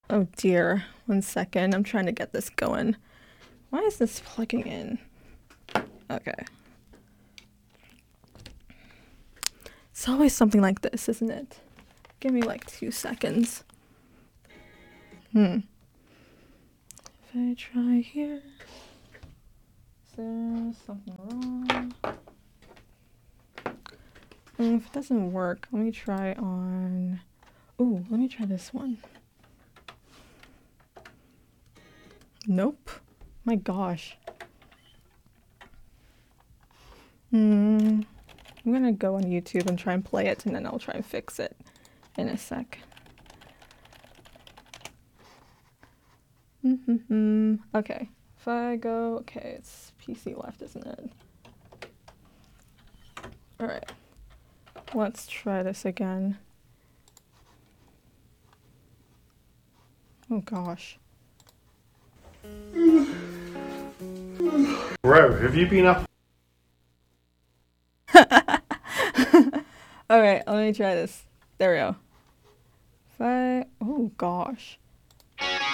Oh dear. 1 second. I'm trying to get this going. Why is this plugging in? Okay. It's always something like this, isn't it? Give me like 2 seconds. If I try here. Is there something wrong? If it doesn't work, let me try on... Ooh, let me try this one. Nope. My gosh. I'm gonna go on YouTube and try and play it, and then I'll try and fix it in a sec. Okay. If I go... Okay, it's PC left, isn't it? Alright. Let's try this again. Oh gosh. Bro, have you been up? Alright, let me try this. There we go. Oh gosh.